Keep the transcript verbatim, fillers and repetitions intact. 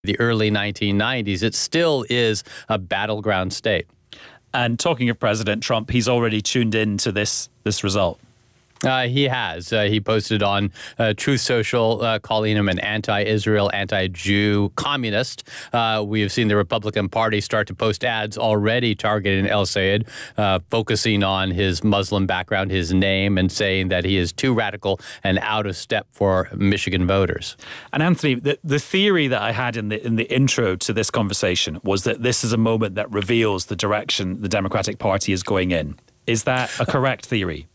the early nineteen nineties, it still is a battleground state. And talking of President Trump, he's already tuned in to this this result. Uh, he has. Uh, he posted on uh, Truth Social, uh, calling him an anti-Israel, anti-Jew communist. Uh, we have seen the Republican Party start to post ads already targeting El-Sayed, uh, focusing on his Muslim background, his name, and saying that he is too radical and out of step for Michigan voters. And Anthony, the, the theory that I had in the in the intro to this conversation was that this is a moment that reveals the direction the Democratic Party is going in. Is that a correct theory?